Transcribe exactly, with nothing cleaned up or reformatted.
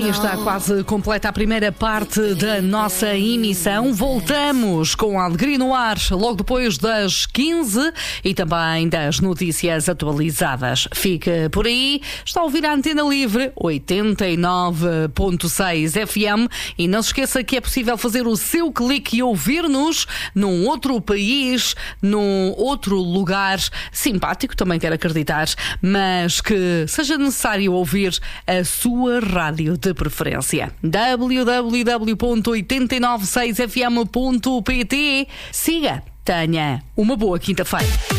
assim está quase completa a primeira parte da nossa emissão. Voltamos com a Alegria no Ar logo depois das quinze e também das notícias atualizadas. Fica por aí, está a ouvir a Antena Livre oitenta e nove ponto seis F M e não se esqueça que é possível fazer o seu clique e ouvir-nos num outro país, num outro lugar simpático, também quero acreditar, mas que seja necessário ouvir a sua rádio de preferência. w w w ponto oitenta e nove seis f m ponto p t. Siga, tenha uma boa quinta-feira.